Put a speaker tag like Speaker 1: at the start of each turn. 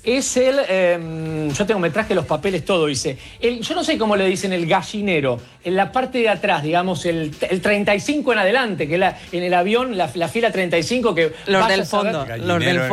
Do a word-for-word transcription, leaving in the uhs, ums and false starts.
Speaker 1: Es el, eh, yo tengo, me traje los papeles, todo, dice. El, yo no sé cómo le dicen el gallinero, en la parte de atrás, digamos, el, el treinta y cinco en adelante, que es la, en el avión, la, la fila treinta y cinco que...
Speaker 2: Los del fondo, los del fondo.